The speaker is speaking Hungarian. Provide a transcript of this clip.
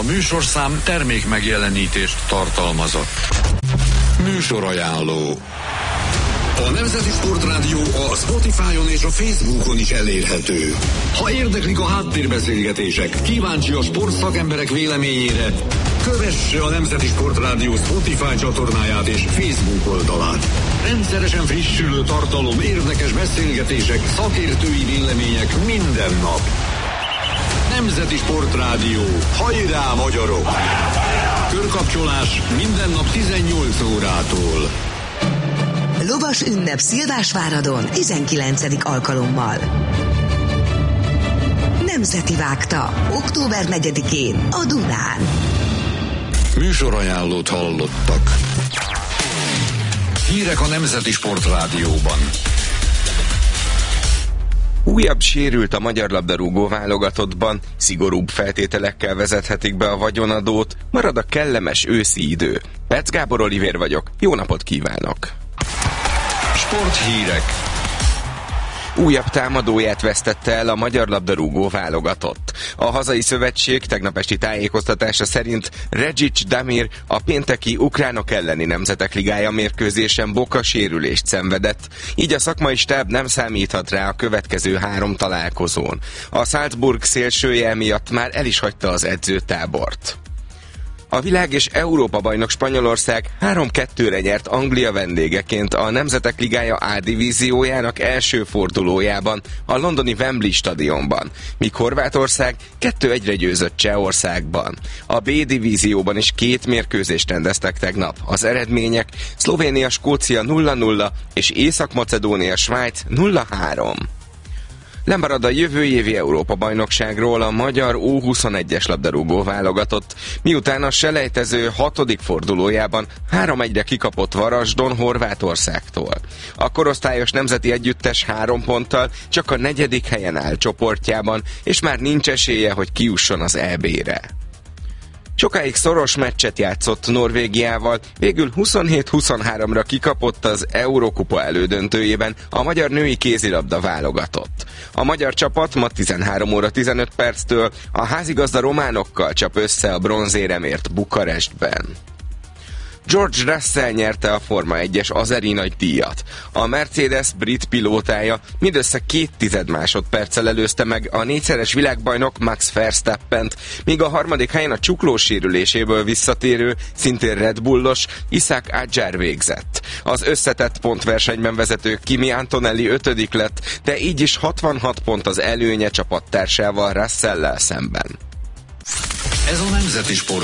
műsorszám termék megjelenítést tartalmazott. Műsorajánló. A Nemzeti Sportrádió a Spotify-on és a Facebookon is elérhető. Ha érdeklik a háttérbeszélgetések, kíváncsi a sportszakemberek véleményére, kövesse a Nemzeti Sportrádió Spotify csatornáját és Facebook oldalát. Rendszeresen frissülő tartalom, érdekes beszélgetések, szakértői vélemények minden nap. Nemzeti Sportrádió. Hajrá, magyarok! Körkapcsolás minden nap 18 órától. Lovas ünnep Szilvásváradon 19. alkalommal. Nemzeti Vágta. Október 4-én a Dunán. Műsorajánlót hallottak. Hírek a Nemzeti Sportrádióban. Újabb sérült a magyar labdarúgó válogatottban, szigorúbb feltételekkel vezethetik be a vagyonadót, marad a kellemes őszi idő. Perc Gábor Olivér vagyok, jó napot kívánok! Sporthírek. Újabb támadóját vesztette el a magyar labdarúgó válogatott. A hazai szövetség tegnap esti tájékoztatása szerint Regic Damir a pénteki ukránok elleni Nemzetek Ligája mérkőzésen bokasérülést szenvedett, így a szakmai stáb nem számíthat rá a következő 3 találkozón. A Salzburg szélsője miatt már el is hagyta az edzőtábort. A világ és Európa bajnok Spanyolország 3-2-re nyert Anglia vendégeként a Nemzetek Ligája A divíziójának első fordulójában a londoni Wembley stadionban, míg Horvátország 2-1-re győzött Csehországban. A B divízióban is 2 mérkőzést rendeztek tegnap. Az eredmények Szlovénia-Skócia 0-0 és Észak-Macedónia-Svájc 0-3. Lemarad a jövő évi Európa-bajnokságról a magyar U21-es labdarúgó válogatott, miután a selejtező 6. fordulójában 3-1-re kikapott Varasdon Horvátországtól. A korosztályos nemzeti együttes 3 ponttal csak a 4. helyen áll csoportjában, és már nincs esélye, hogy kijusson az EB-re. Sokáig szoros meccset játszott Norvégiával, végül 27-23-ra kikapott az Eurokupa elődöntőjében a magyar női kézilabda válogatott. A magyar csapat ma 13 óra 15 perctől a házigazda románokkal csap össze a bronzéremért Bukarestben. George Russell nyerte a Forma 1-es azeri nagy díjat. A Mercedes brit pilótája mindössze 0,2 másodperccel előzte meg a 4-szeres világbajnok Max Verstappent, míg a 3. helyen a csuklós sérüléséből visszatérő, szintén Red Bullos Isaac Adjar végzett. Az összetett pontversenyben vezető Kimi Antonelli 5. lett, de így is 66 pont az előnye csapattársával Russell-lel szemben. Ez a Nemzeti Sport